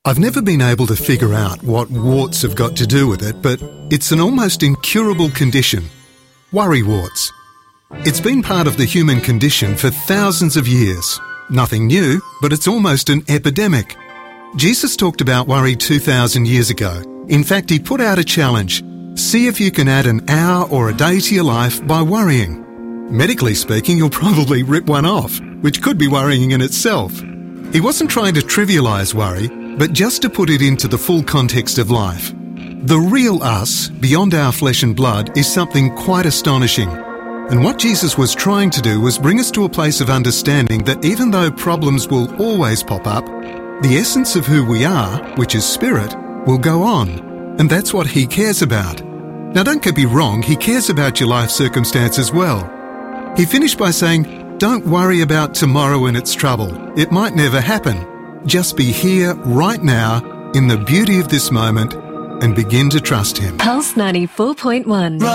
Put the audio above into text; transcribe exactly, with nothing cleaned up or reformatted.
I've never been able to figure out what warts have got to do with it, but it's an almost incurable condition. Worry warts. It's been part of the human condition for thousands of years. Nothing new, but it's almost an epidemic. Jesus talked about worry two thousand years ago. In fact, he put out a challenge. See if you can add an hour or a day to your life by worrying. Medically speaking, you'll probably rip one off, which could be worrying in itself. He wasn't trying to trivialise worry, but just to put it into the full context of life. The real us, beyond our flesh and blood, is something quite astonishing. And what Jesus was trying to do was bring us to a place of understanding that even though problems will always pop up, the essence of who we are, which is spirit, will go on. And that's what he cares about. Now don't get me wrong, he cares about your life circumstance as well. He finished by saying, don't worry about tomorrow and its trouble. It might never happen. Just be here right now in the beauty of this moment and begin to trust him. Pulse ninety-four point one.